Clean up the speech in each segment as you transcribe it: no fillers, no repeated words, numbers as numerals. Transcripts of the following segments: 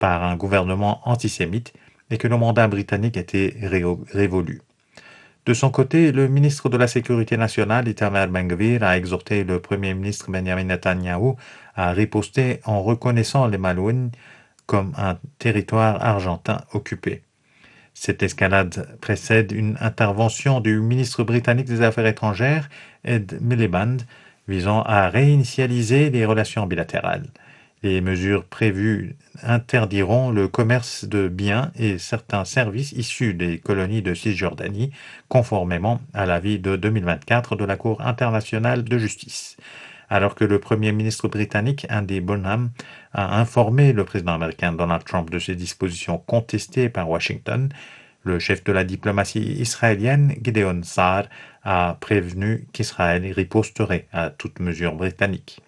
par un gouvernement antisémite et que le mandat britannique était révolu. De son côté, le ministre de la Sécurité nationale, Itamar Ben-Gvir, a exhorté le Premier ministre Benjamin Netanyahou à riposter en reconnaissant les Malouines comme un territoire argentin occupé. Cette escalade précède une intervention du ministre britannique des Affaires étrangères, Ed Miliband, visant à réinitialiser les relations bilatérales. Les mesures prévues interdiront le commerce de biens et certains services issus des colonies de Cisjordanie, conformément à l'avis de 2024 de la Cour internationale de justice. Alors que le Premier ministre britannique Andy Burnham a informé le président américain Donald Trump de ces dispositions contestées par Washington, le chef de la diplomatie israélienne, Gideon Sa'ar, a prévenu qu'Israël riposterait à toute mesure britannique.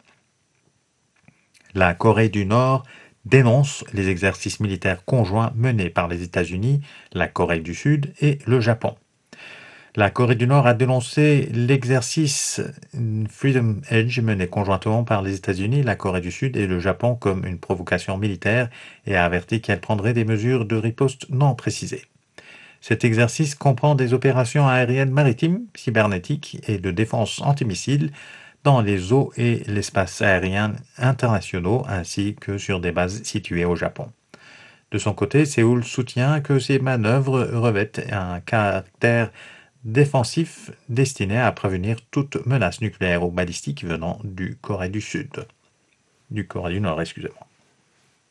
La Corée du Nord dénonce les exercices militaires conjoints menés par les États-Unis, la Corée du Sud et le Japon. La Corée du Nord a dénoncé l'exercice Freedom Edge mené conjointement par les États-Unis, la Corée du Sud et le Japon comme une provocation militaire et a averti qu'elle prendrait des mesures de riposte non précisées. Cet exercice comprend des opérations aériennes maritimes, cybernétiques et de défense antimissiles dans les eaux et l'espace aérien internationaux ainsi que sur des bases situées au Japon. De son côté, Séoul soutient que ces manœuvres revêtent un caractère défensif destiné à prévenir toute menace nucléaire ou balistique venant du Corée du Nord, excusez-moi.